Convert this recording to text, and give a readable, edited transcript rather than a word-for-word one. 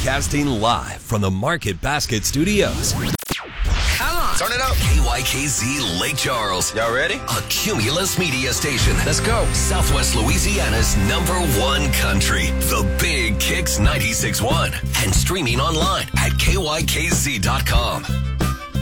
Broadcasting live from the Market Basket Studios. Come on. Turn it up. KYKZ Lake Charles. Y'all ready? A Cumulus media station. Let's go. Southwest Louisiana's #1 country. The Big Kicks 96.1. And streaming online at KYKZ.com.